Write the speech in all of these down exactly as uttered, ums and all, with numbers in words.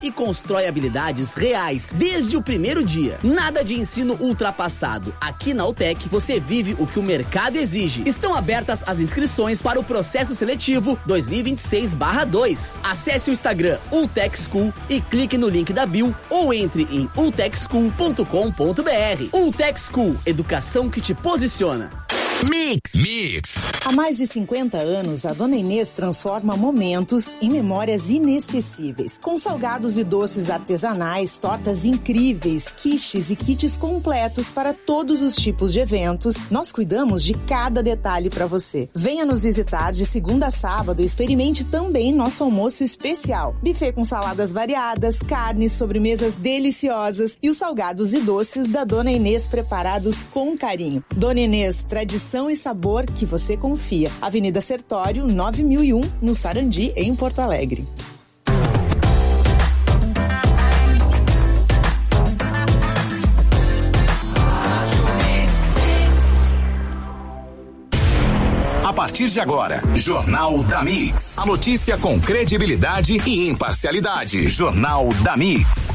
e constrói habilidades reais desde o primeiro dia. Nada de ensino ultrapassado. Aqui na UTEC você vive o que o mercado exige. Estão abertas as inscrições para o processo seletivo dois mil e vinte e seis barra dois. Acesse o Instagram UTEC School e clique no link da bio ou entre em utec school ponto com ponto b r. UTEC School, educação que te posiciona. Mix. Mix. Há mais de cinquenta anos, a Dona Inês transforma momentos em memórias inesquecíveis. Com salgados e doces artesanais, tortas incríveis, quiches e kits completos para todos os tipos de eventos, nós cuidamos de cada detalhe para você. Venha nos visitar de segunda a sábado e experimente também nosso almoço especial. Buffet com saladas variadas, carnes, sobremesas deliciosas e os salgados e doces da Dona Inês preparados com carinho. Dona Inês, tradição e sabor que você confia. Avenida Sertório, nove mil e um, no Sarandi, em Porto Alegre. A partir de agora, Jornal da Mix. A notícia com credibilidade e imparcialidade. Jornal da Mix.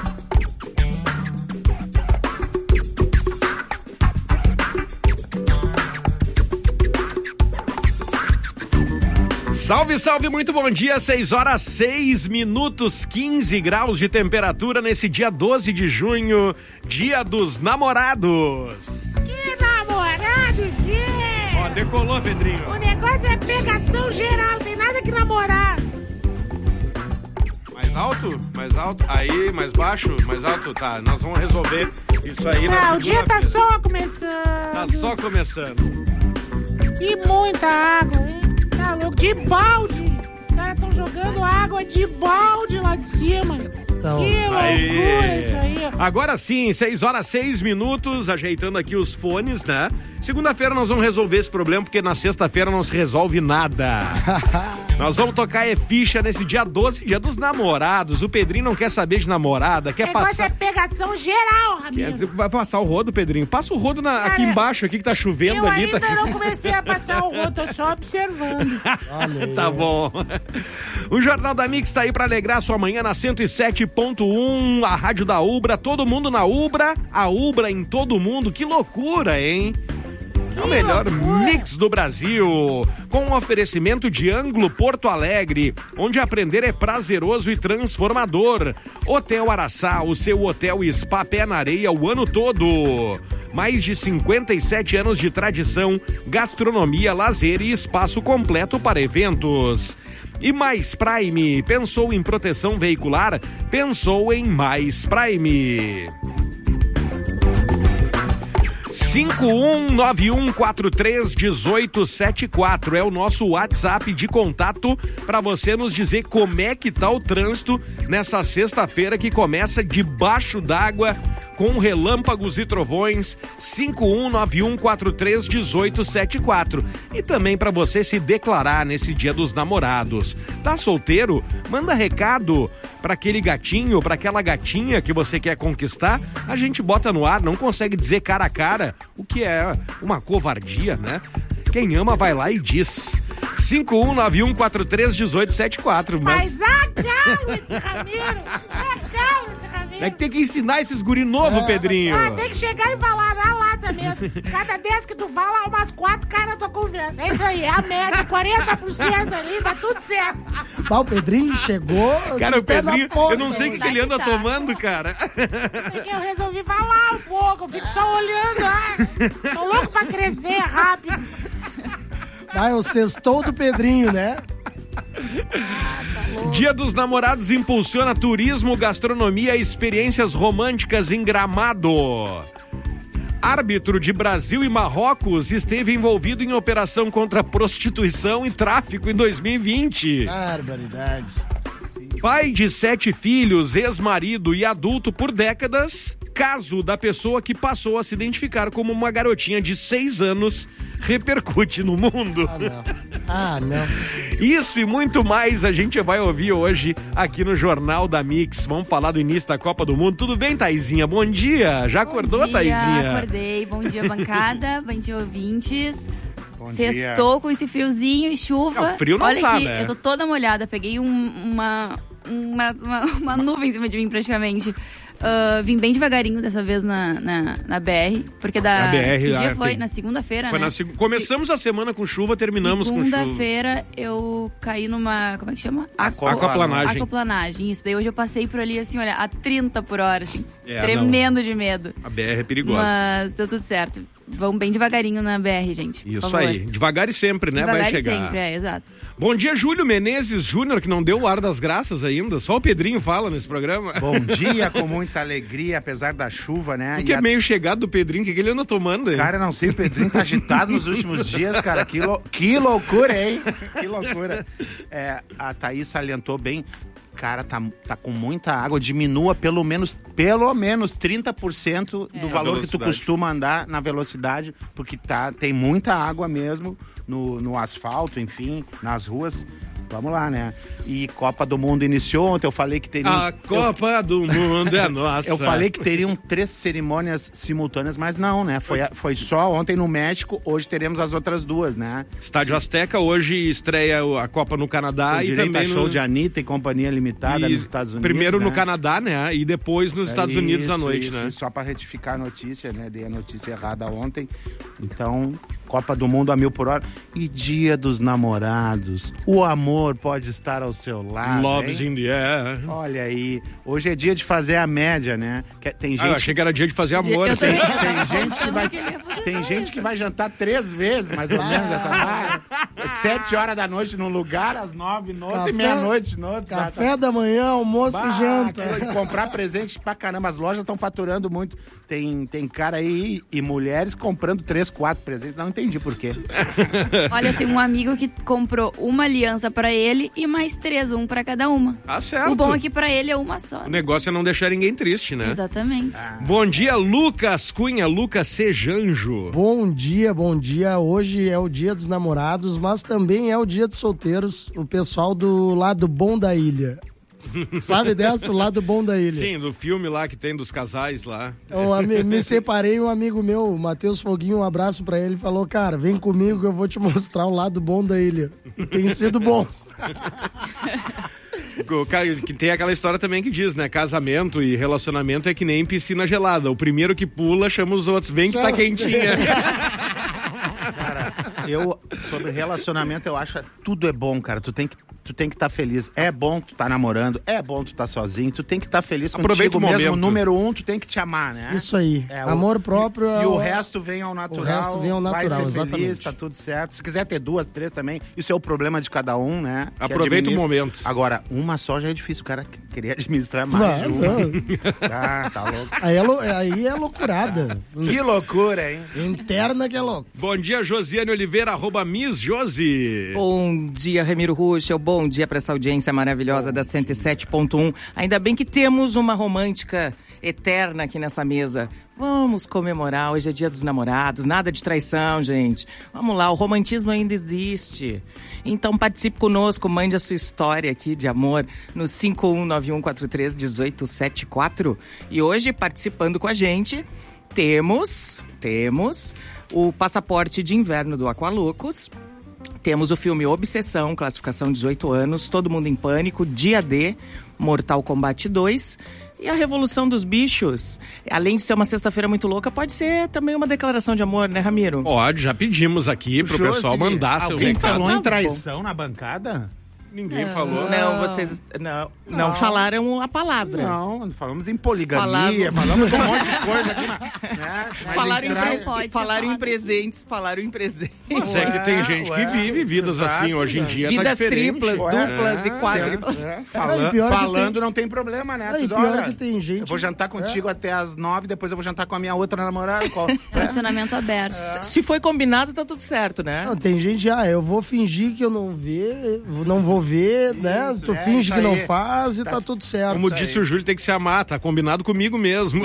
Salve, salve, muito bom dia, seis horas, seis minutos, quinze graus de temperatura nesse dia doze de junho, dia dos namorados. Que namorado, que? Ó, decolou, Pedrinho. O negócio é pegação geral, tem nada que namorar. Mais alto? Mais alto? Aí, mais baixo? Mais alto? Tá, nós vamos resolver isso aí na segunda-feira. Não, o dia tá só começando. Tá só começando. E muita água, hein? Tá louco, de balde. Os caras estão jogando água de balde lá de cima. Então, que loucura aí. Isso aí. Agora sim, seis horas, seis minutos, ajeitando aqui os fones, né? Segunda-feira nós vamos resolver esse problema, porque na sexta-feira não se resolve nada. Nós vamos tocar é ficha nesse dia doze, dia dos namorados. O Pedrinho não quer saber de namorada, quer passar... O passar... é pegação geral, Ramiro. Quer... Vai passar o rodo, Pedrinho? Passa o rodo na... Cara, aqui embaixo, aqui que tá chovendo eu ali. Eu ainda tá... não comecei a passar o rodo, tô só observando. Tá bom. O Jornal da Mix tá aí pra alegrar sua manhã na cento e sete ponto um, a rádio da Ubra, todo mundo na Ubra, a Ubra em todo mundo, que loucura, hein? É o melhor mix do Brasil, com um oferecimento de Ângulo Porto Alegre, onde aprender é prazeroso e transformador. Hotel Araçá, o seu hotel e spa pé na areia o ano todo. Mais de cinquenta e sete anos de tradição, gastronomia, lazer e espaço completo para eventos. E Mais Prime, pensou em proteção veicular? Pensou em Mais Prime. cinco um nove um quatro três um oito sete quatro é o nosso WhatsApp de contato para você nos dizer como é que tá o trânsito nessa sexta-feira que começa debaixo d'água com relâmpagos e trovões. Cinco um nove um quatro três um oito sete quatro. E também para você se declarar nesse dia dos namorados. Tá solteiro? Manda recado para aquele gatinho, para aquela gatinha que você quer conquistar. A gente bota no ar, não consegue dizer cara a cara, o que é uma covardia, né? Quem ama vai lá e diz. cinco um nove um quatro três um oito sete quatro. Mas, mas acalma esse Ramiro! Acalma esse Ramiro! É que tem que ensinar esses guri novo, é, Pedrinho. Ah, tem que chegar e falar na lata mesmo. Cada dez que tu fala, umas quatro caras da tua conversa. É isso aí, é a média, quarenta por cento ali, tá tudo certo. Mas o Pedrinho chegou... Cara, o Pedrinho, ponta, eu não sei o que, que ele anda tomando, cara. É que eu resolvi falar um pouco, eu fico só olhando. Ah, tô louco pra crescer rápido. Ah, é o sextou do Pedrinho, né? Ah, tá Dia dos Namorados impulsiona turismo, gastronomia e experiências românticas em Gramado. Árbitro de Brasil e Marrocos esteve envolvido em operação contra prostituição e tráfico em dois mil e vinte. Barbaridade. Pai de sete filhos, ex-marido e adulto por décadas, caso da pessoa que passou a se identificar como uma garotinha de seis anos repercute no mundo. Ah, não. Ah, não. Isso e muito mais a gente vai ouvir hoje aqui no Jornal da Mix. Vamos falar do início da Copa do Mundo. Tudo bem, Taizinha? Bom dia. Já acordou, bom dia, Taizinha? Acordei. Bom dia, bancada. Bom dia, ouvintes. Bom Sextou dia. Com esse friozinho e chuva. Não, frio não Olha tá, aqui, né? Eu tô toda molhada. Peguei um, uma, uma, uma, uma nuvem em cima de mim, praticamente. Uh, vim bem devagarinho dessa vez na, na, na B R, porque da... A B R, que dia ah, foi? tem... Na segunda-feira, foi né? na seg... Começamos Se... a semana com chuva, terminamos com chuva. Segunda-feira eu caí numa... Como é que chama? Aqua... Aquaplanagem. Aquaplanagem, isso. Daí hoje eu passei por ali, assim, olha, a trinta por hora, assim, é, tremendo não. de medo. A B R é perigosa. Mas deu tudo certo. Vão bem devagarinho na B R, gente. Isso aí. Devagar e sempre, né? Devagar Vai chegar. Devagar e sempre, é, exato. Bom dia, Júlio Menezes Júnior, que não deu o ar das graças ainda. Só o Pedrinho fala nesse programa. Bom dia, com muita alegria, apesar da chuva, né? Porque é a... meio chegado do Pedrinho, o que, que ele anda tomando aí? Cara, não sei, o Pedrinho tá agitado nos últimos dias, cara. Que, lou... que loucura, hein? Que loucura. É, a Thaís salientou bem. Cara, tá, tá com muita água, diminua pelo menos, pelo menos trinta por cento do é. valor que tu costuma andar na velocidade, porque tá, tem muita água mesmo no, no asfalto, enfim, nas ruas. Vamos lá, né? E Copa do Mundo iniciou ontem, eu falei que teriam... A Copa eu... do Mundo é nossa. Eu falei que teriam três cerimônias simultâneas, mas não, né? Foi, foi só ontem no México, hoje teremos as outras duas, né? Estádio Sim. Azteca, hoje estreia a Copa no Canadá. E também show no... de Anitta e Companhia Limitada e... nos Estados Unidos. Primeiro né? no Canadá, né? E depois nos é Estados isso, Unidos à noite, isso, né? Isso, só para retificar a notícia, né? Dei a notícia errada ontem. Então, Copa do Mundo a mil por hora. E Dia dos Namorados. O amor pode estar ao seu lado. Love's in the air. Olha aí. Hoje é dia de fazer a média, né? Tem gente... Ah, eu achei que era dia de fazer amor. Tem, tem gente que vai, tem gente que vai jantar três vezes, mais ou menos, essa barra. Sete horas da noite num lugar, às nove no outro e meia-noite no outro. Café tá... da manhã, almoço bah, e janta. Aquilo, comprar presente pra caramba. As lojas estão faturando muito. Tem, tem cara aí e mulheres comprando três, quatro presentes. Não entendi por quê. Olha, eu tenho um amigo que comprou uma aliança pra ele e mais três, um pra cada uma. Ah, certo. O bom é que pra ele é uma só. O negócio é não deixar ninguém triste, né? Exatamente. Ah. Bom dia, Lucas Cunha, Lucas Sejanjo. Bom dia, bom dia. Hoje é o dia dos namorados, mas também é o dia dos solteiros. O pessoal do lado bom da ilha. Sabe dessa? O lado bom da ilha. Sim, do filme lá que tem dos casais lá. Eu me, me separei, um amigo meu, o Matheus Foguinho, um abraço pra ele, falou, cara, vem comigo que eu vou te mostrar o lado bom da ilha. E tem sido bom. Que tem aquela história também que diz, né? Casamento e relacionamento é que nem piscina gelada. O primeiro que pula chama os outros. Vem que tá quentinha. Cara, eu, sobre relacionamento, eu acho que tudo é bom, cara. Tu tem que tu tem que estar tá feliz. É bom tu tá namorando, é bom tu tá sozinho, tu tem que estar tá feliz Aproveita contigo o mesmo. momento. Número um, tu tem que te amar, né? Isso aí. É, Amor o, próprio. E, é e o... o resto vem ao natural. O resto vem ao natural, vai ser exatamente. feliz, tá tudo certo. Se quiser ter duas, três também, isso é o problema de cada um, né? Aproveita o momento. Agora, uma só já é difícil, o cara queria administrar mais de uma. Ah, tá louco. Aí é, lou- aí é loucurada. Que loucura, hein? Interna que é louco. Bom dia, Josiane Oliveira, arroba Miss Josi. Bom dia, Ramiro Ruschel. Bom dia para essa audiência maravilhosa da cento e sete ponto um. Ainda bem que temos uma romântica eterna aqui nessa mesa. Vamos comemorar, hoje é dia dos namorados, nada de traição, gente. Vamos lá, o romantismo ainda existe. Então participe conosco, mande a sua história aqui de amor no cinco um nove um quatro três um oito sete quatro. E hoje, participando com a gente, temos, temos o passaporte de inverno do Aqualocos. Temos o filme Obsessão, classificação dezoito anos, Todo Mundo em Pânico, Dia D, Mortal Kombat dois e a Revolução dos Bichos. Além de ser uma sexta-feira muito louca, pode ser também uma declaração de amor, né, Ramiro? Pode, já pedimos aqui pro Josi, pessoal mandar seu alguém recado. falou em traição na bancada? Ninguém não. falou. Não, vocês não, não, não falaram a palavra. Não, falamos em poligamia, Falavam... falamos de um monte de coisa aqui. Né? Falaram, em, em, pode falaram em falar. presentes, falaram em presentes. Mas é que tem gente ué, que vive vidas exato, assim, hoje em dia Vidas tá diferente. triplas, Ué, duplas é, e quadruplas. É, É, fala- e pior que falando tem- não tem problema, né? É, e Tudo, pior olha, que tem gente- eu vou jantar contigo até as nove, depois eu vou jantar com a minha outra namorada. Qual? Relacionamento aberto. Se foi combinado, tá tudo certo, né? Não, tem gente, ah, eu vou fingir que eu não vê, não vou ver, né? Tu é, finge isso que não aí. faz e tá, tudo certo. Como disse o Júlio, tem que se amar, tá combinado comigo mesmo.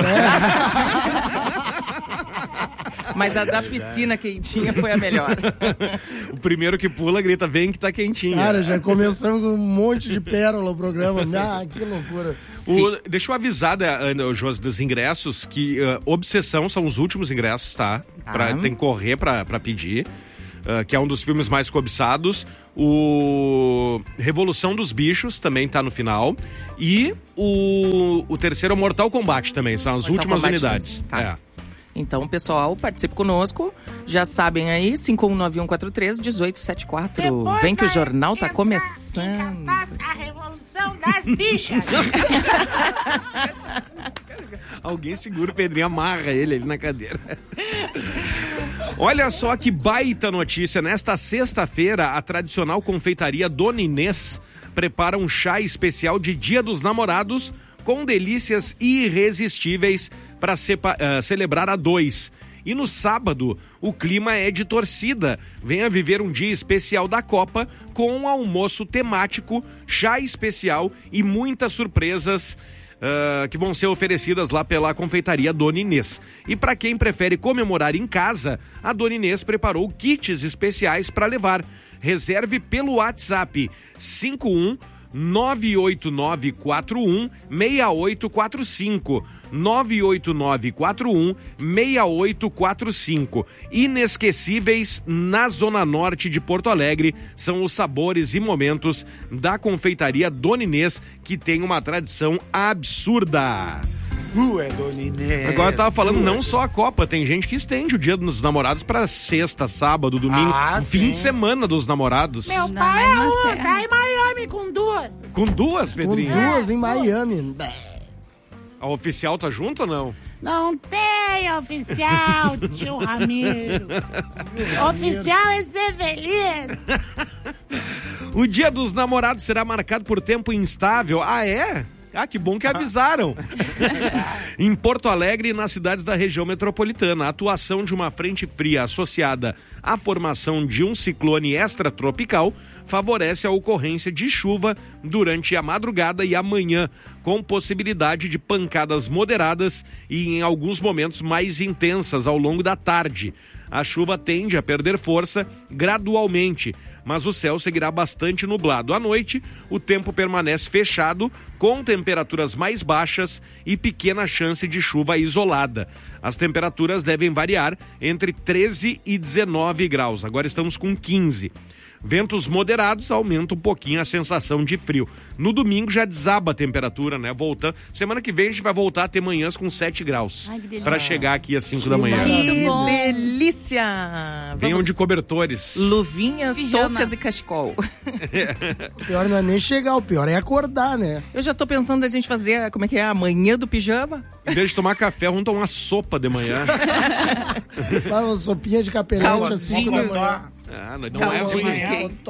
Mas a da piscina quentinha foi a melhor. O primeiro que pula grita, vem que tá quentinha. Cara, já começamos com um monte de pérola o programa. Ah, que loucura. O, deixa eu avisar, da, Josi, dos ingressos, que uh, Obsessão são os últimos ingressos, tá? Pra, Ah. Tem que correr pra, pra pedir. uh, que é um dos filmes mais cobiçados. O Revolução dos Bichos também tá no final. E o, o terceiro é o Mortal Kombat também, são as Mortal últimas Kombat unidades. Tá. É. Então, pessoal, participe conosco. Já sabem aí, cinco um nove um quatro três um oito sete quatro. Depois Vem que o vai jornal tá entrar começando. incapaz a revolução das bichas. Alguém segura o Pedrinho, amarra ele ali na cadeira. Olha só que baita notícia. Nesta sexta-feira, a tradicional confeitaria Dona Inês prepara um chá especial de Dia dos Namorados com delícias irresistíveis para uh, celebrar a dois. E no sábado, o clima é de torcida. Venha viver um dia especial da Copa com um almoço temático, chá especial e muitas surpresas uh, que vão ser oferecidas lá pela confeitaria Dona Inês. E para quem prefere comemorar em casa, a Dona Inês preparou kits especiais para levar. Reserve pelo WhatsApp cinco um nove oito nove quatro um seis oito quatro cinco. nove oito nove quatro um seis oito quatro cinco. Inesquecíveis na Zona Norte de Porto Alegre são os sabores e momentos da confeitaria Dona Inês, que tem uma tradição absurda. Uh, é Dona Inês. Agora eu tava falando uh, não é só a Copa, tem gente que estende o Dia dos Namorados pra sexta, sábado, domingo, Ah, um fim sim. de semana dos namorados. Meu Não, pai é mas não um, sei. tá em Miami com duas. Com duas, Com Pedrinho. duas em Miami. A oficial tá junto ou não? Não tem oficial, tio Ramiro. Oficial é ser feliz. O Dia dos Namorados será marcado por tempo instável. Ah, é? Ah, que bom que avisaram. Em Porto Alegre e nas cidades da região metropolitana, a atuação de uma frente fria associada à formação de um ciclone extratropical favorece a ocorrência de chuva durante a madrugada e a manhã, com possibilidade de pancadas moderadas e em alguns momentos mais intensas ao longo da tarde. A chuva tende a perder força gradualmente, mas o céu seguirá bastante nublado. À noite, o tempo permanece fechado, com temperaturas mais baixas e pequena chance de chuva isolada. As temperaturas devem variar entre treze e dezenove graus. Agora estamos com quinze. Ventos moderados aumentam um pouquinho a sensação de frio. No domingo já desaba a temperatura, né? Voltando. Semana que vem a gente vai voltar a ter manhãs com sete graus. Ai, que delícia. Pra chegar aqui às cinco Que da manhã. maravilha. Que bom. delícia! Venham Vamos- de cobertores. Luvinhas, Pijama. toucas e cachecol. O pior não é nem chegar, o pior é acordar, né? Eu já tô pensando da gente fazer, como é que é, a manhã do pijama? Em vez de tomar café, vamos tomar uma sopa de manhã. Faz uma sopinha de capelete Caldinho. às cinco da manhã. Ah, não, não Caldinho é quente.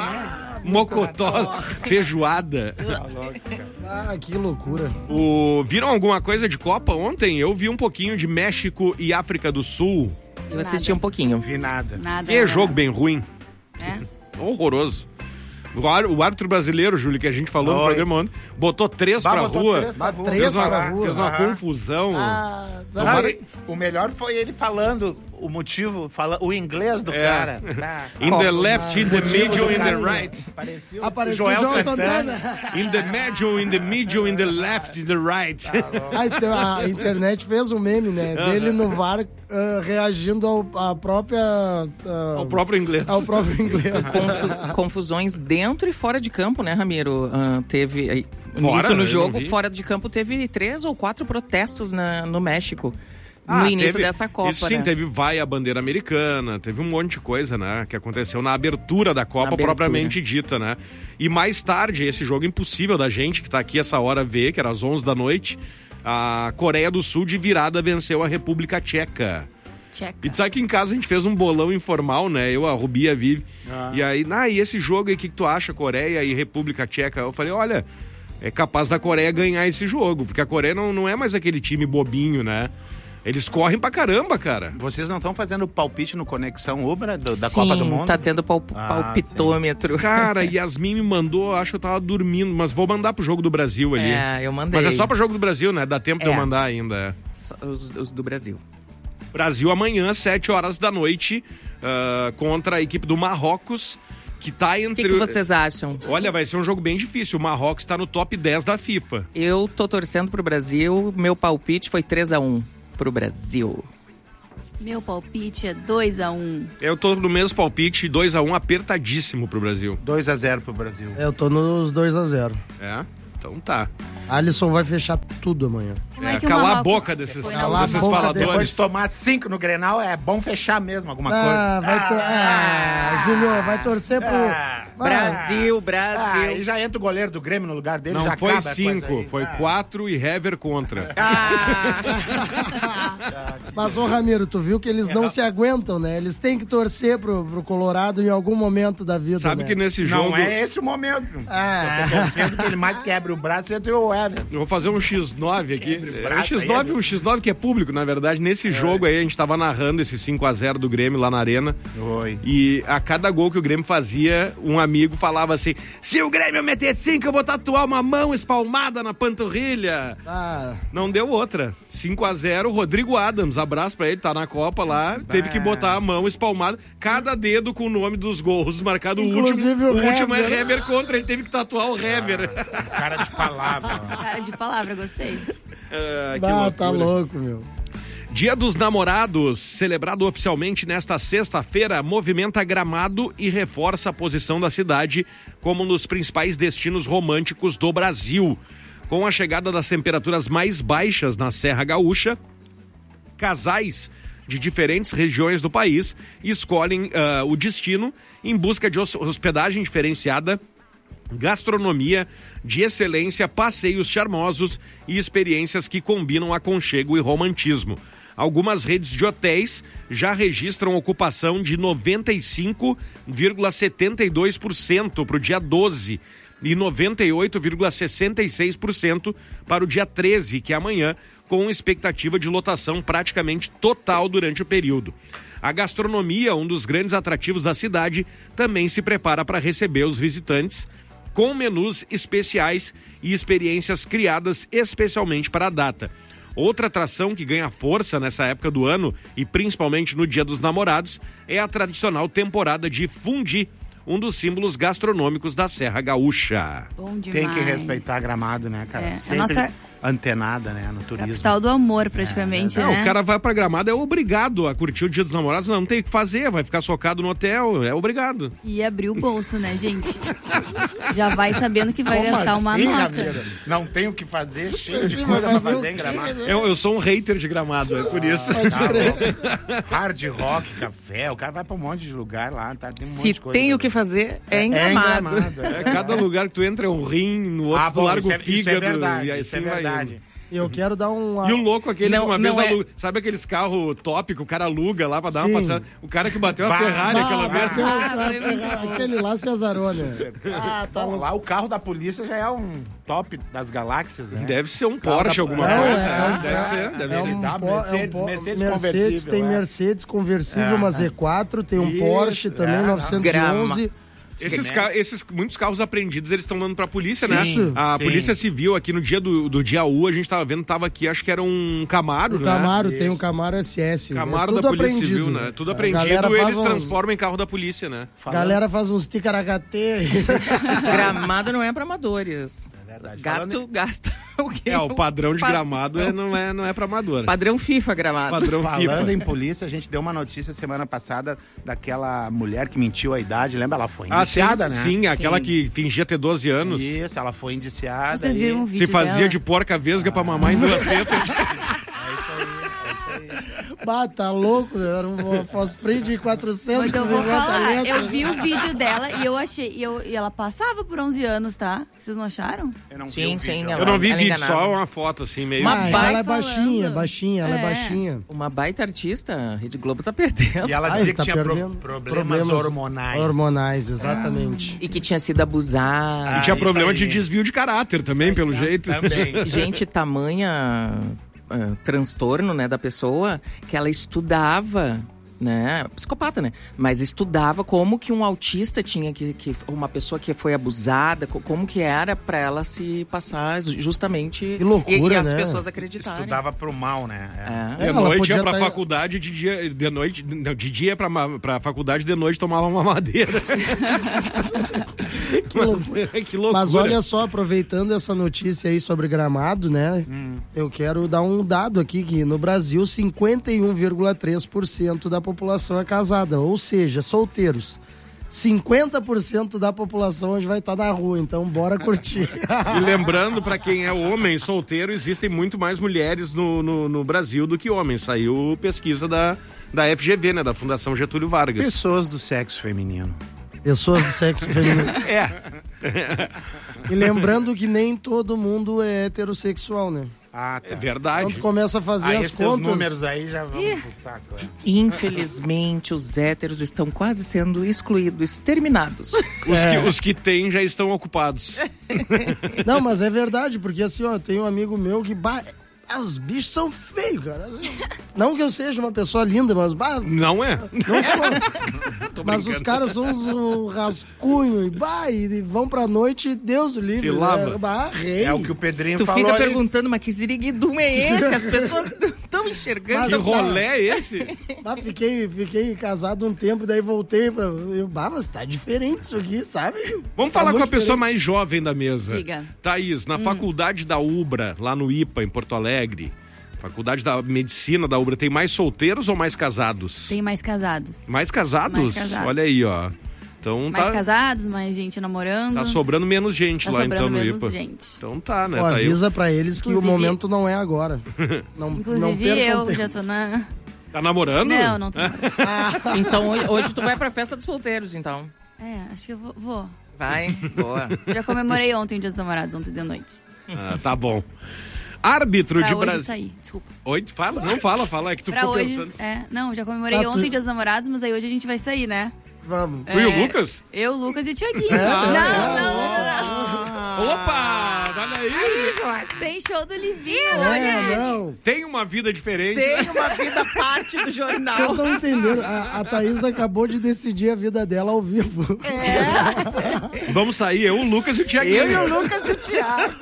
mocotó, feijoada. Ah, que loucura. O... Viram alguma coisa de Copa ontem? Eu vi um pouquinho de México e África do Sul. Eu assisti um pouquinho. Vi nada. Nada. Que jogo bem ruim. É? Horroroso. O ar- o árbitro brasileiro, Júlio, que a gente falou no Oi. programa ontem, botou três Bah, pra botou rua. três pra rua. Três Fez uma, pra rua. fez uma Aham. confusão. Ah, Ah, e o melhor foi ele falando o motivo, fala, o inglês do É. cara. Ah, In the left, in the middle, in the cara. right. Parecia apareceu Joel o João Santana. Santana. In the middle, in the middle, in the left, in the right. Ah, então a internet fez um meme, né? Dele no V A R ah, reagindo ao, à própria. ah, Ao próprio inglês. ao próprio inglês. Confu- confusões dentro e fora de campo, né, Ramiro? Ah, teve aí, Fora? isso Eu no não jogo, vi. fora de campo, teve três ou quatro protestos na, no México. Ah, no início teve- dessa Copa, isso sim, né? teve vai a bandeira americana, teve um monte de coisa, né, que aconteceu na abertura da Copa, abertura. propriamente dita, né? E mais tarde, esse jogo impossível da gente, que tá aqui essa hora ver, que era às onze da noite, a Coreia do Sul de virada venceu a República Tcheca. Tcheca. E tu sabe que em casa a gente fez um bolão informal, né? Eu, a Rubi e a Vivi. E aí, ah, e esse jogo aí, o que, que tu acha, Coreia e República Tcheca? Eu falei, olha, é capaz da Coreia ganhar esse jogo, porque a Coreia não, não é mais aquele time bobinho, né? Eles correm pra caramba, cara. Vocês não estão fazendo palpite no Conexão Ubra do- da Sim, Copa do Mundo? tá tendo pal- Ah, palpitômetro. Cara, Yasmin me mandou, acho que eu tava dormindo, mas vou mandar pro jogo do Brasil ali. É, eu mandei. Mas é só pro jogo do Brasil, né? Dá tempo de eu É. mandar ainda. é. Só Os, os do Brasil. Brasil amanhã, sete horas da noite, ah, contra a equipe do Marrocos, que tá O entre... que, que vocês acham? Olha, vai ser um jogo bem difícil. O Marrocos tá no top dez da FIFA. Eu tô torcendo pro Brasil, meu palpite foi três a um pro Brasil. Meu palpite é dois a um. Eu tô no mesmo palpite, dois a um, apertadíssimo pro Brasil. dois a zero pro Brasil. Eu tô nos dois a zero. É? Então tá. Alisson vai fechar tudo amanhã. Como é É, que o calar a Marrocos boca desses, foi Calar a desses boca faladores. Depois de tomar cinco no Grenal, é bom fechar mesmo alguma Ah, coisa. vai tor- ah, Júnior, vai torcer pro... Ah, Vai. Brasil, Ah, Brasil. e já entra o goleiro do Grêmio no lugar dele, Não já foi acaba a coisa cinco, aí. foi Ah. quatro e Hever contra. Mas, ô Ramiro, tu viu que eles não se aguentam, né? Eles têm que torcer pro, pro Colorado em algum momento da vida, Sabe né? que nesse jogo... Não é esse o momento. Ah. Eu tô torcendo que ele mais quebra o braço entre o Everton. Eu vou fazer um xis nove aqui. Quebre o É, braço um xis nove, aí, um xis nove que é público, na verdade. Nesse jogo aí, a gente tava narrando esse cinco a zero do Grêmio lá na Arena. Oi. E a cada gol que o Grêmio fazia, um amigo falava assim: se o Grêmio meter cinco, eu vou tatuar uma mão espalmada na panturrilha. Ah, Não deu outra. cinco a zero, Rodrigo Adams, abraço pra ele, tá na Copa lá. Teve que botar a mão espalmada, cada dedo com o nome dos gols marcado. O último, Inclusive o o último é Hever. Hever contra, ele teve que tatuar o Hever. Cara de palavra. Cara de palavra, gostei. Ah, que bah, tá loucura. louco, meu. Dia dos Namorados, celebrado oficialmente nesta sexta-feira, movimenta Gramado e reforça a posição da cidade como um dos principais destinos românticos do Brasil. Com a chegada das temperaturas mais baixas na Serra Gaúcha, casais de diferentes regiões do país escolhem uh, o destino em busca de hospedagem diferenciada, gastronomia de excelência, passeios charmosos e experiências que combinam aconchego e romantismo. Algumas redes de hotéis já registram ocupação de noventa e cinco vírgula setenta e dois por cento para o dia doze e noventa e oito vírgula sessenta e seis por cento para o dia treze, que é amanhã, com expectativa de lotação praticamente total durante o período. A gastronomia, um dos grandes atrativos da cidade, também se prepara para receber os visitantes com menus especiais e experiências criadas especialmente para a data. Outra atração que ganha força nessa época do ano, e principalmente no Dia dos Namorados, é a tradicional temporada de fundi, um dos símbolos gastronômicos da Serra Gaúcha. Bom demais. Tem que respeitar Gramado, né, cara? É, a Sempre nossa- antenada, né, no turismo. Capital do amor, praticamente, É, né? o cara vai pra Gramado, é obrigado a curtir o Dia dos Namorados, não tem o que fazer, vai ficar socado no hotel, é obrigado. E abrir o bolso, né, gente? Já vai sabendo que vai Como gastar uma assim, nota. Ramiro? Não tem o que fazer, cheio de Sim, coisa vai pra fazer o fazer em quê, Gramado. né? Eu, eu sou um hater de Gramado, é por isso. Tá louco. Hard rock, café, o cara vai pra um monte de lugar lá, tá? Tem um monte Se de coisa tem pra o que fazer, é em É em Gramado. Gramado, é. É, cada lugar que tu entra é um rim, no outro Ah, tu bom, larga isso o é, fígado. isso é verdade, e aí isso é assim vai verdade. indo. Eu quero dar um... E o louco aquele Não, que uma vez não é- aluga, sabe aqueles carros top que o cara aluga lá pra dar Sim. uma passada? O cara que bateu a Bah, Ferrari Ah, aquela vez. bateu, Ah, ah, foi muito bom. aquele lá se azarou, né? Ah, tá Bom, louco. lá o carro da polícia já é um top das galáxias, né? Deve ser um Carro Porsche, da- alguma Não, coisa. é, né? deve é, ser, deve É ser. um dá po- Mercedes, é um po- Mercedes Mercedes, conversível, tem é. Mercedes conversível, É, uma é. Z quatro, tem um Isso, Porsche também, é, novecentos e onze. Esses, né? ca- esses muitos carros apreendidos eles estão dando pra polícia, né? Sim, A sim. Polícia Civil aqui no dia do, do dia U, a gente tava vendo, tava aqui, acho que era um Camaro, O né? Camaro, tem o Camaro S S. Camaro é da tudo Polícia apreendido. Civil, né? Tudo A apreendido, galera faz eles uns- transformam em carro da polícia, né? Falando- Galera faz uns ticaracatê. Gramado não é pra amadores. É verdade. Gasto, Falando- gasta o quê? É, o padrão de Pa- gramado é, não, é, não é pra amador. Padrão FIFA Gramado. Padrão Falando FIFA. em polícia, a gente deu uma notícia semana passada daquela mulher que mentiu a idade, lembra? Ela foi Ah, sim, indiciada, né? sim, aquela Sim. que fingia ter doze anos. Isso, ela foi indiciada. Vocês viram um e... vídeo Se fazia dela? de porca vesga pra mamar em duas tetas. Bah, tá louco, era um fosfree de quatrocentos Mas eu e vou cinquenta falar, litros. eu vi o vídeo dela e eu achei. E, eu, e ela passava por onze anos, tá? Vocês não acharam? Eu não vi Sim, o sim, vídeo. não. Eu não vi Ela vídeo, enganava. só uma foto assim, meio... Uma Ah, baita ela é falando. baixinha, baixinha, ela é, É. baixinha. Uma baita artista, a Rede Globo tá perdendo. E ela Ah, dizia ele que tá tinha pro- perdendo problemas, hormonais. Hormonais, exatamente. E que tinha sido abusada. E tinha Ah, problema isso de aí. desvio de caráter também, pelo jeito. Também. Gente, tamanha ah, transtorno, né, da pessoa, que ela estudava né? Psicopata, né? Mas estudava como que um autista tinha que, que uma pessoa que foi abusada, como que era pra ela se passar justamente... Que loucura, e, e as né? pessoas acreditarem. Estudava pro mal, né? É. De É, noite ia pra tá... faculdade, de dia, de noite, não, de dia pra, pra faculdade, de noite tomava uma madeira. que, loucura. que loucura. Mas olha só, aproveitando essa notícia aí sobre Gramado, né? Hum. Eu quero dar um dado aqui, que no Brasil cinquenta e um vírgula três por cento da população é casada, ou seja, solteiros. cinquenta por cento da população hoje vai estar na rua, então bora curtir. E lembrando, pra quem é homem solteiro, existem muito mais mulheres no, no, no Brasil do que homens. Saiu pesquisa da, da F G V, né? Da Fundação Getúlio Vargas. Pessoas do sexo feminino. Pessoas do sexo feminino. É. E lembrando que nem todo mundo é heterossexual, né? Ah, tá. É verdade. Quando começa a fazer aí as esses contas... números aí já vão pro saco. É. Infelizmente, os héteros estão quase sendo excluídos, exterminados. Os, É. que, os que têm já estão ocupados. Não, mas é verdade, porque assim, ó, tem um amigo meu que... Bah, ah, os bichos são feios, cara. Assim, não que eu seja uma pessoa linda, mas... Bah, Não é? não sou. Mas os caras são uns um rascunho e, bah, e vão pra noite e Deus o livre. Se lava. Né? Bah, rei. É o que o Pedrinho Tu falou fica ali. perguntando, mas que ziriguidum é esse? As pessoas estão enxergando. Que rolé é esse? Bah, fiquei, fiquei casado um tempo, daí voltei pra... Eu, bah, mas tá diferente isso aqui, sabe? Vamos Tá falar com a muito pessoa diferente. mais jovem da mesa. Diga. Thaís, na faculdade da Ubra, lá no I P A, em Porto Alegre, faculdade da medicina da Ubra, tem mais solteiros ou mais casados? Tem mais casados. Mais casados? Mais casados. Olha aí, ó. Então Mais tá, casados, mais gente namorando. tá sobrando menos gente Tá lá sobrando então no menos I P A. gente. Então tá, né? Ó, Tá aí. avisa pra eles que Inclusive- o momento não é agora. Não, não Inclusive percam eu tempo. já tô na... Tá namorando? Não, não tô namorando. Então hoje, hoje tu vai pra festa dos solteiros, então. É, acho que eu vou. vou. Vai, boa. Já comemorei ontem o Dia dos Namorados, ontem de noite. Ah, tá bom. Árbitro Pra de hoje Brasil. sair, desculpa. Oi, fala, não fala, fala, é que tu Pra ficou hoje, pensando. é, não, já comemorei Tá, ontem tu- o Dia dos Namorados, mas aí hoje a gente vai sair, né? Vamos. Tu e o Lucas? Eu, o Lucas e o Thiaguinho. É, não, é, não, não, não, não. Opa, olha aí. Aí, Jorge, tem show do Livinho, É, olha. não. Tem uma vida diferente. Tem uma vida parte do jornal. Vocês não entenderam. A, a Thaís acabou de decidir a vida dela ao vivo. Vamos sair, eu, o Lucas e o Thiaguinho. Eu e o Lucas e o Thiago.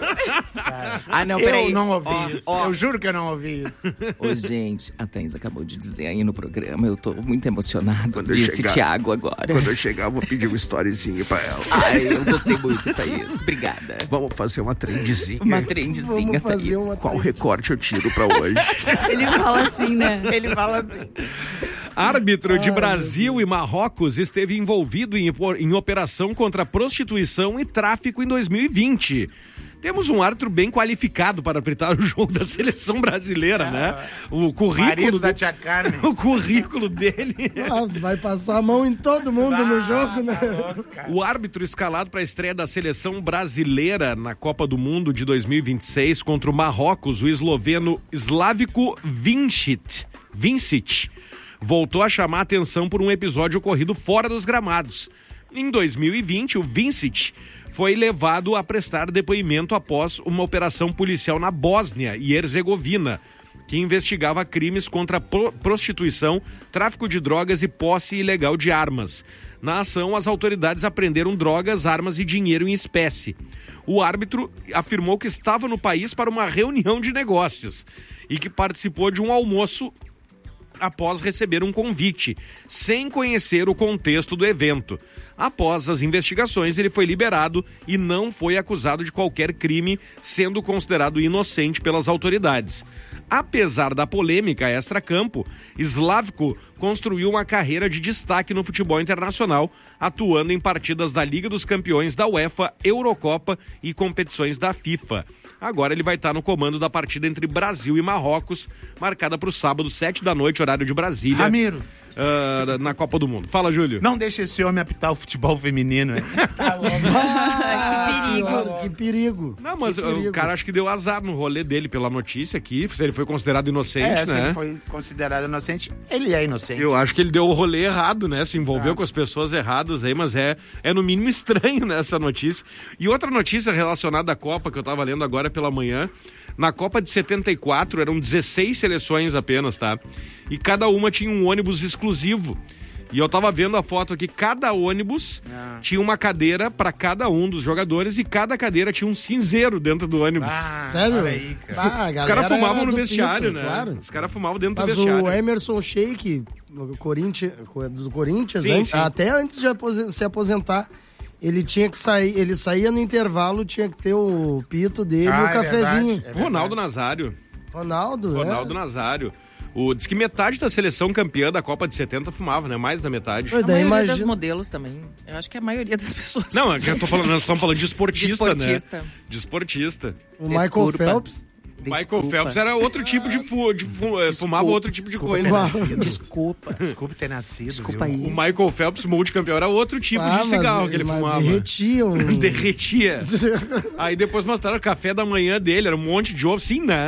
Ah, não, Eu peraí. não ouvi Ó, isso. ó. Eu juro que eu não ouvi isso. Ô, gente, a Thaís acabou de dizer aí no programa, eu tô muito emocionado, Quando eu disse chegar- Thiago agora. Quando eu chegar, eu vou pedir uma storyzinha pra ela. Ai, eu gostei muito, Thaís. Obrigada. Vamos fazer uma trendezinha. Uma trendezinha, Vamos fazer Thaís. uma Qual recorte eu tiro pra hoje? Ele fala assim, né? Ele fala assim. Árbitro de Brasil e Marrocos esteve envolvido em, em operação contra prostituição e tráfico em dois mil e vinte. Temos um árbitro bem qualificado para apitar o jogo da seleção brasileira, né? O currículo, Marido da de- tia Carmen. o currículo dele. Ah, vai passar a mão em todo mundo no jogo, né? O árbitro escalado para a estreia da seleção brasileira na Copa do Mundo de dois mil e vinte e seis contra o Marrocos, o esloveno Slavko Vincic, Vincic, voltou a chamar a atenção por um episódio ocorrido fora dos gramados. Em dois mil e vinte, o Vincic foi levado a prestar depoimento após uma operação policial na Bósnia e Herzegovina, que investigava crimes contra pro- prostituição, tráfico de drogas e posse ilegal de armas. Na ação, as autoridades apreenderam drogas, armas e dinheiro em espécie. O árbitro afirmou que estava no país para uma reunião de negócios e que participou de um almoço após receber um convite, sem conhecer o contexto do evento. Após as investigações, ele foi liberado e não foi acusado de qualquer crime, sendo considerado inocente pelas autoridades. Apesar da polêmica extra-campo, Slavko construiu uma carreira de destaque no futebol internacional, atuando em partidas da Liga dos Campeões da UEFA, Eurocopa e competições da FIFA. Agora ele vai estar no comando da partida entre Brasil e Marrocos, marcada para o sábado, sete da noite, horário de Brasília. Ramiro, ah, na Copa do Mundo. Fala, Júlio. não deixa esse homem apitar o futebol feminino. hein? Tá louco. Que perigo. Claro, que perigo. Não, mas Que o perigo. cara acho que deu azar no rolê dele pela notícia aqui, se ele foi considerado inocente, É, se né? ele foi considerado inocente, ele é inocente. Eu acho que ele deu o rolê errado, né? Se envolveu com as pessoas erradas aí, mas é, é no mínimo estranho, né, essa notícia. E outra notícia relacionada à Copa, que eu tava lendo agora pela manhã, Na Copa de setenta e quatro eram dezesseis seleções apenas, tá? E cada uma tinha um ônibus exclusivo. E eu tava vendo a foto aqui, cada ônibus ah. tinha uma cadeira para cada um dos jogadores e cada cadeira tinha um cinzeiro dentro do ônibus. Ah, sério? Aí, cara. Ah, Os caras fumavam no do vestiário, Pinto, né? Claro. Os caras fumavam dentro Mas do vestiário. Mas o Emerson Sheik, do Corinthians, do Corinthians sim, antes, sim. até antes de aposen- se aposentar, ele tinha que sair, ele saía no intervalo, tinha que ter o pito dele Ah, e o é cafezinho. verdade, é verdade. Ronaldo Nazário. Ronaldo, Ronaldo é. Nazário. O, diz que metade da seleção campeã da Copa de setenta fumava, né? Mais da metade. Mas A daí maioria imagina- das modelos também. Eu acho que a maioria das pessoas. Não, é que eu tô falando, nós estamos falando de esportista, De esportista. né? De esportista. O Michael Desculpa. Phelps. Michael Desculpa. Phelps era outro tipo de, fu, de fu, eh, fumava outro tipo de coisa. Desculpa. Desculpa ter nascido. Desculpa viu? aí. O Michael Phelps, multicampeão, era outro tipo Ah, de cigarro mas- que ele mas fumava. derretiam. Derretia. Aí depois mostraram o café da manhã dele, era um monte de ovo, sim, né?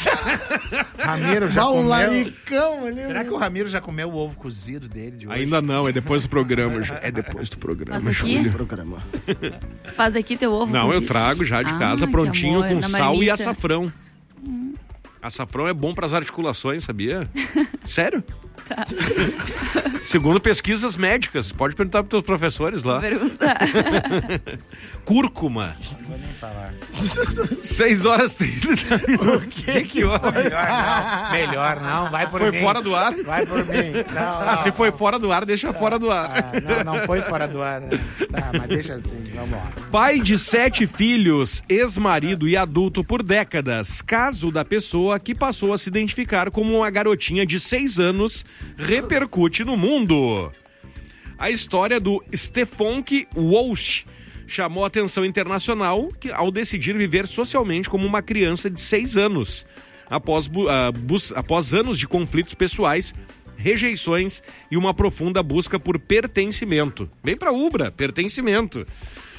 Ramiro já Dá um comeu... laricão ali. Será que o Ramiro já comeu o ovo cozido dele de hoje? Ainda não, é depois do programa. Ju- É depois do programa, Faz aqui? Júlio. Programa. Tu faz aqui teu ovo Não, eu cozido? trago já de Ah, casa, que prontinho, amor, com na sal e marmita. açafrão. Açafrão é bom para as articulações, sabia? Sério? Tá. Segundo pesquisas médicas, pode perguntar para teus professores lá. Pergunta. Cúrcuma. Não vou nem falar. seis horas e trinta minutos. Que que hora? Melhor não. Melhor não. Vai por Foi mim. fora do ar? Vai por mim. Não, Ah, não. se foi fora do ar, deixa fora do ar. Ah, não, não foi fora do ar. Né? Tá, mas deixa assim. Vamos lá. Pai de sete filhos, ex-marido e adulto por décadas. Caso da pessoa que passou a se identificar como uma garotinha de seis anos repercute no mundo. A história do Stefonk Walsh chamou a atenção internacional que, ao decidir viver socialmente como uma criança de seis anos, após, bu- ah, bus- após anos de conflitos pessoais, rejeições e uma profunda busca por pertencimento. Vem pra Ubra, pertencimento.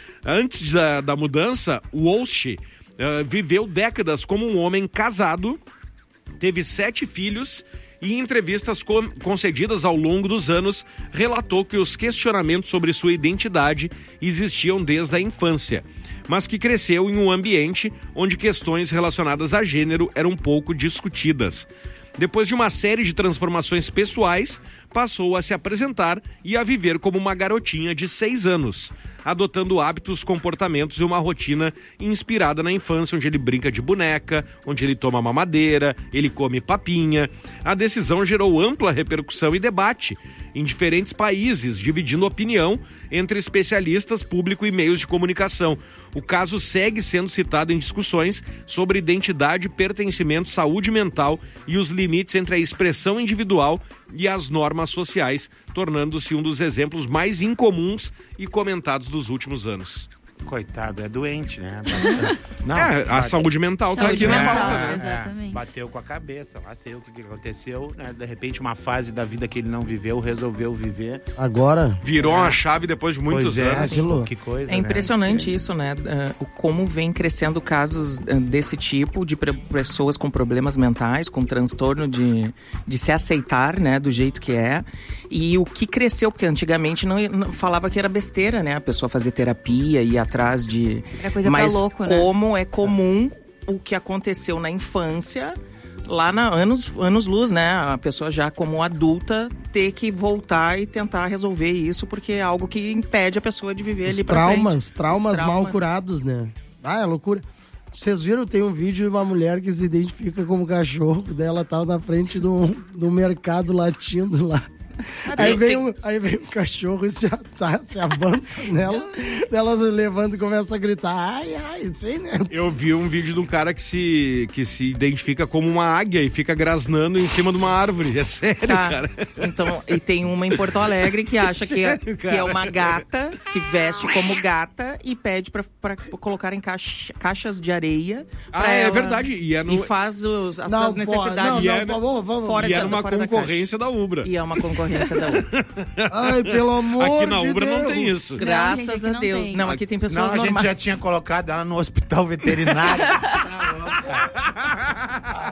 Antes da, da mudança, Walsh ah, viveu décadas como um homem casado, teve sete filhos e em entrevistas con- concedidas ao longo dos anos, relatou que os questionamentos sobre sua identidade existiam desde a infância, mas que cresceu em um ambiente onde questões relacionadas a gênero eram pouco discutidas. Depois de uma série de transformações pessoais, passou a se apresentar e a viver como uma garotinha de seis anos, adotando hábitos, comportamentos e uma rotina inspirada na infância, onde ele brinca de boneca, onde ele toma mamadeira, ele come papinha. A decisão gerou ampla repercussão e debate em diferentes países, dividindo opinião entre especialistas, público e meios de comunicação. O caso segue sendo citado em discussões sobre identidade, pertencimento, saúde mental e os limites entre a expressão individual e as normas sociais, tornando-se um dos exemplos mais incomuns e comentados dos últimos anos. Coitado, é doente, né? Não, é, a bate- saúde mental tá Saúde aqui, né? mental, É, exatamente. bateu com a cabeça, lá sei o que, que aconteceu, né? De repente uma fase da vida que ele não viveu, resolveu viver. Agora? Virou uma chave depois de muitos Pois é, anos. aquilo. que coisa, É impressionante isso, né? Uh, o como vem crescendo casos uh, desse tipo de pre- pessoas com problemas mentais, com transtorno de, de se aceitar, né? Do jeito que é. E o que cresceu, porque antigamente não, não falava que era besteira, né? A pessoa fazer terapia e ir atrás de... Era coisa pra Mas louco, né? como é comum o que aconteceu na infância... Lá na anos, anos luz, né? A pessoa já como adulta ter que voltar e tentar resolver isso, porque é algo que impede a pessoa de viver Os ali pra traumas, frente. traumas, Os mal curados, né? Ah, é loucura. Vocês viram, tem um vídeo de uma mulher que se identifica como cachorro, dela tava na frente do, do mercado latindo lá. Aí tem- vem, tem- um, aí vem um cachorro e se, ata- se avança nela, ela se levanta e começa a gritar, ai, ai, não sei, né? Eu vi um vídeo de um cara que se, que se identifica como uma águia e fica grasnando em cima de uma árvore. É sério, Tá. cara. Então, e tem uma em Porto Alegre que acha que, é, Sério, que é cara? uma gata, se veste como gata e pede pra, pra colocar em caixa- caixas de areia. Ah, pra é ela, verdade. E é no- e faz os, as Não, suas pô, necessidades. não, E não, é- pô, vamos, vamos. Fora E da- era uma fora da concorrência da Ubra. E é uma concorrência da outra. Ai, pelo amor Aqui na de Ubra Deus. não tem isso. Graças gente, aqui a não Deus. tem. Não, aqui tem pessoas Senão a gente normais. já tinha colocado ela no hospital veterinário. Tá louco, cara. Tá louco.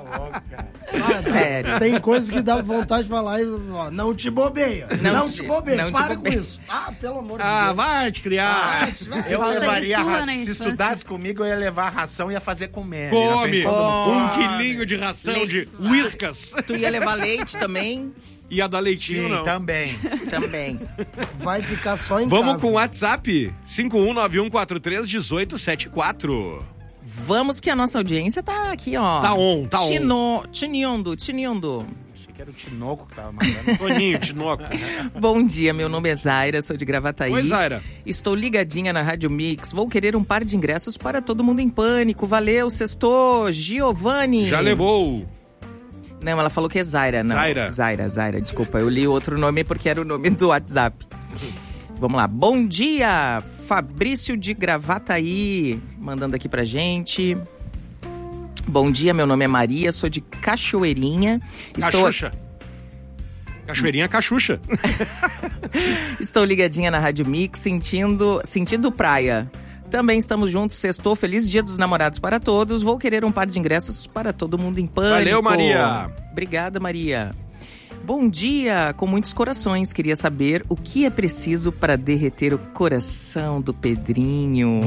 Ah, Sério. Tem coisas que dá vontade de falar e ó, não te bobeia. Não, não te, te bobeia. Não Para te bobeia. com isso. Ah, pelo amor de Ah, Deus. vai te criar. Ah, te- vai. Eu Falta levaria a isso, ração. né, Se infância. estudasse comigo, eu ia levar a ração e ia fazer comer. Come Come. um quilinho de ração de whiskas. Tu ia levar leite também? Ia dar leitinho, Sim, não. também. Também. Vai ficar só em Vamos casa. com o WhatsApp, cinco um nove um quatro três um oito sete quatro. Vamos que a nossa audiência tá aqui, ó. Tá on, tá on. Tino, tinindo, tinindo. Achei que era o Tinoco que tava mandando. Toninho, Tinoco. Bom dia, meu nome é Zaira, sou de Gravataí. Oi, Zaira. Estou ligadinha na Rádio Mix. Vou querer um par de ingressos para Todo Mundo em Pânico. Valeu, sextou. Giovanni. Já levou. Não, ela falou que é Zaira, não. Zaira. Zaira, Zaira, desculpa. Eu li outro nome porque era o nome do WhatsApp. Vamos lá. Bom dia, Fabrício de Gravataí, mandando aqui pra gente. Bom dia, meu nome é Maria, sou de Cachoeirinha. Estou... Cachucha. Cachoeirinha, Cachucha. Estou ligadinha na Rádio Mix, sentindo, sentindo praia. Também estamos juntos, sextou, feliz dia dos namorados para todos. Vou querer um par de ingressos para Todo Mundo em Pânico. Valeu, Maria. Obrigada, Maria. Bom dia, com muitos corações. Queria saber o que é preciso para derreter o coração do Pedrinho.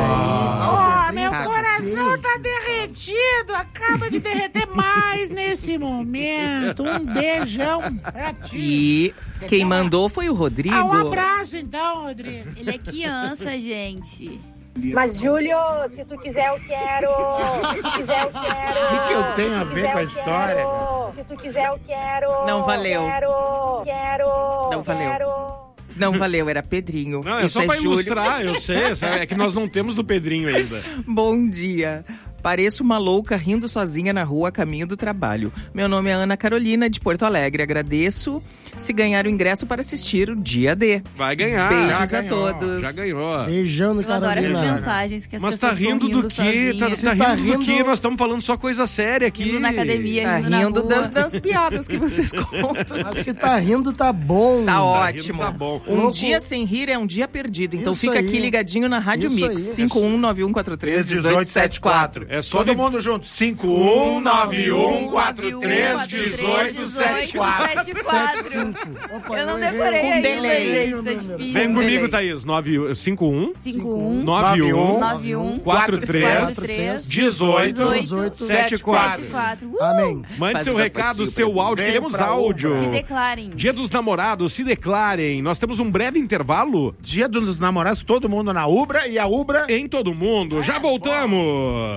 Ó, meu coração tá derretido. Acaba de derreter mais nesse momento. Um beijão pra ti. E quem mandou foi o Rodrigo. Ah, um abraço então, Rodrigo. Ele é criança, gente. Mas, Júlio, se tu quiser, eu quero. Se tu quiser, eu quero. O que, que eu tenho a ver quiser, com a eu história, quero. cara? Se tu quiser, eu quero. Não valeu. Quero, quero. Não valeu. Quero. Não valeu, era Pedrinho. Não, é Isso só pra Júlio. ilustrar, eu sei. É que nós não temos do Pedrinho ainda. Bom dia. Pareço uma louca rindo sozinha na rua a caminho do trabalho. Meu nome é Ana Carolina, de Porto Alegre. Agradeço se ganhar o ingresso para assistir o Dia D. Vai ganhar. Beijos Já a ganhou, todos. Já ganhou. Beijando, Eu adoro essas Carolina. mensagens que as Mas tá pessoas vão rindo do quê? Tá, sozinhas. tá tá rindo do rindo- quê? Nós estamos falando só coisa séria aqui. Rindo na academia, Tá rindo, na rindo rua. das, das piadas que vocês contam. Mas se tá rindo, tá bom. Tá rindo, ótimo. tá bom. Um Louco. dia sem rir é um dia perdido. Então Isso fica aí. aqui ligadinho na Rádio Isso Mix. aí. cinco um nove um quatro três um oito sete quatro. É só Todo de- mundo junto. cinco um nove um quatro três um oito sete quatro. Opa, Eu não errei. decorei Com ainda, delay. gente, tá difícil. Vem comigo, Delay. Thaís. nove cinco um cinco um nove um nove um quatro três três dezoito dezoito sete quatro. quatro. Uh! Amém. Mande Faz seu o recado, sapatinho seu pra mim. áudio. Vem Queremos pra áudio. Se declarem. Dia dos Namorados, se declarem. Nós temos um breve intervalo Dia dos namorados, todo mundo na Ubra e a Ubra. em todo mundo. Já voltamos.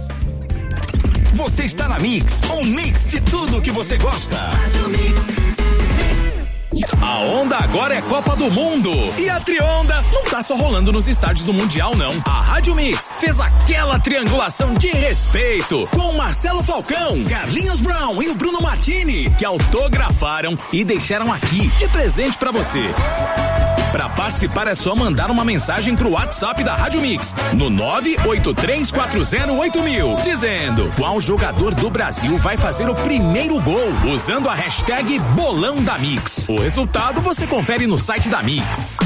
Você está na Mix, um mix de tudo que você gosta. A onda agora é Copa do Mundo. E a Trionda não tá só rolando nos estádios do Mundial, não. A Rádio Mix fez aquela triangulação de respeito com Marcelo Falcão, Carlinhos Brown e o Bruno Martini, que autografaram e deixaram aqui de presente pra você. Pra participar é só mandar uma mensagem pro WhatsApp da Rádio Mix no nove oito três quatro zero oito mil, dizendo qual jogador do Brasil vai fazer o primeiro gol, usando a hashtag Bolão da Mix. O resultado você confere no site da Mix.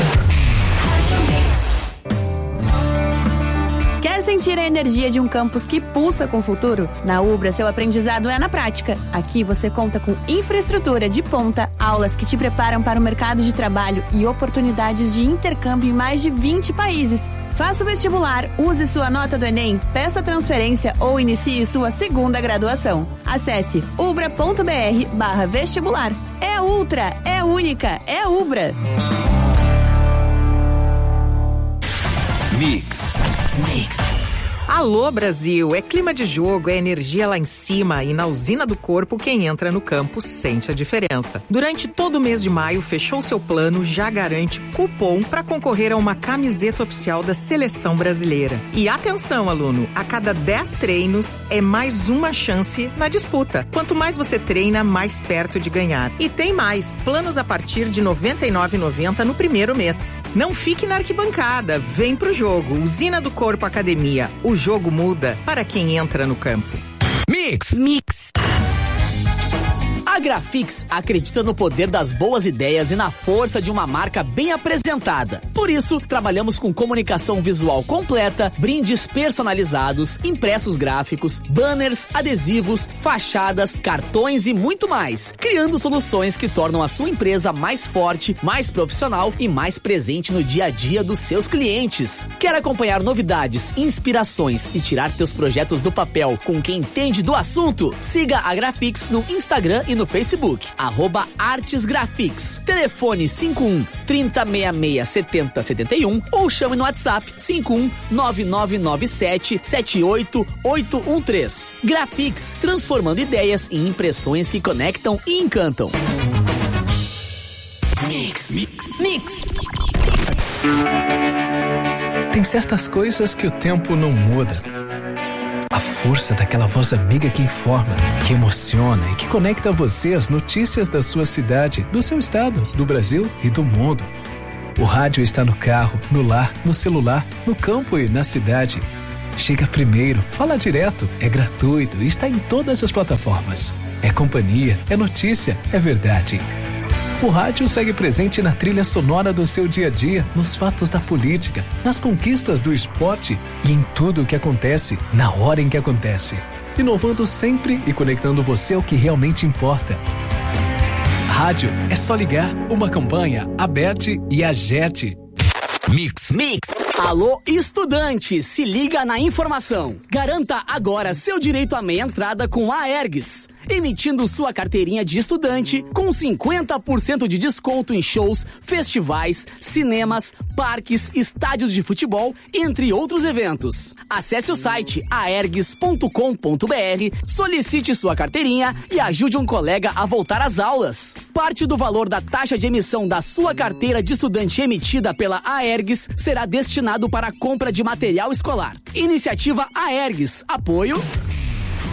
Quer sentir a energia de um campus que pulsa com o futuro? Na Ubra, seu aprendizado é na prática. Aqui você conta com infraestrutura de ponta, aulas que te preparam para o mercado de trabalho e oportunidades de intercâmbio em mais de vinte países. Faça o vestibular, use sua nota do Enem, peça transferência ou inicie sua segunda graduação. Acesse ubra.br barra vestibular. É ultra, é única, é Ubra. Mix. Alô, Brasil! É clima de jogo, é energia lá em cima e na usina do corpo quem entra no campo sente a diferença. Durante todo o mês de maio, fechou seu plano, já garante cupom para concorrer a uma camiseta oficial da Seleção Brasileira. E atenção, aluno! A cada dez treinos é mais uma chance na disputa. Quanto mais você treina, mais perto de ganhar. E tem mais! Planos a partir de noventa e nove reais e noventa centavos no primeiro mês. Não fique na arquibancada, vem pro jogo. Usina do Corpo Academia. O jogo muda para quem entra no campo. Mix. Mix. A A Grafix acredita no poder das boas ideias e na força de uma marca bem apresentada. Por isso, trabalhamos com comunicação visual completa, brindes personalizados, impressos gráficos, banners, adesivos, fachadas, cartões e muito mais, criando soluções que tornam a sua empresa mais forte, mais profissional e mais presente no dia a dia dos seus clientes. Quer acompanhar novidades, inspirações e tirar teus projetos do papel com quem entende do assunto? Siga a Grafix no Instagram e no Facebook, arroba Artes Grafix. Telefone cinco um, trinta, sessenta e seis, setenta, setenta e um ou chame no WhatsApp cinco um nove nove nove sete sete oito oito um três. Grafix, transformando ideias em impressões que conectam e encantam. Mix. Mix. Mix. Tem certas coisas que o tempo não muda. A força daquela voz amiga que informa, que emociona e que conecta você às notícias da sua cidade, do seu estado, do Brasil e do mundo. O rádio está no carro, no lar, no celular, no campo e na cidade. Chega primeiro, fala direto, é gratuito e está em todas as plataformas. É companhia, é notícia, é verdade. O rádio segue presente na trilha sonora do seu dia a dia, nos fatos da política, nas conquistas do esporte e em tudo o que acontece, na hora em que acontece. Inovando sempre e conectando você ao que realmente importa. Rádio é só ligar, uma campanha, Aberte e Agerte. Mix. Mix. Alô, estudante, se liga na informação. Garanta agora seu direito à meia entrada com a Aergs, emitindo sua carteirinha de estudante com cinquenta por cento de desconto em shows, festivais, cinemas, parques, estádios de futebol, entre outros eventos. Acesse o site aergs ponto com ponto br, solicite sua carteirinha e ajude um colega a voltar às aulas. Parte do valor da taxa de emissão da sua carteira de estudante emitida pela Aergs será destinado para a compra de material escolar. Iniciativa Aergs. Apoio